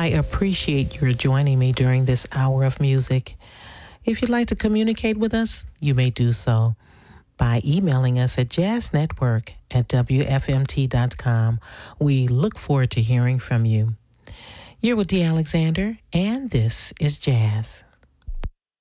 I appreciate your joining me during this hour of music. If you'd like to communicate with us, you may do so by emailing us at jazznetwork@wfmt.com. We look forward to hearing from you. You're with D. Alexander, and this is Jazz.